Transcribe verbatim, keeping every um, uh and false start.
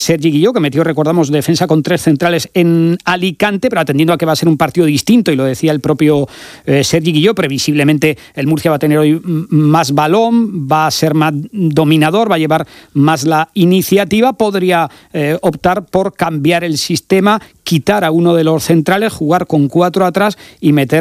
Sergi Guilló, que metió, recordamos, defensa con tres centrales en Alicante, pero atendiendo a que va a ser un partido distinto, y lo decía el propio eh, Sergi Guilló, previsiblemente el Murcia va a tener hoy más balón, va a ser más dominador, va a llevar más la iniciativa, podría eh, optar por cambiar el sistema, quitar a uno de los centrales, jugar con cuatro atrás y meter